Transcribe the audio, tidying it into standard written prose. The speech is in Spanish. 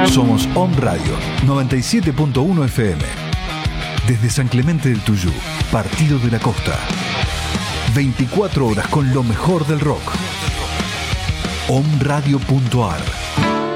Somos Om Radio 97.1 FM. Desde San Clemente del Tuyú, Partido de la Costa. 24 horas con lo mejor del rock. omradio.ar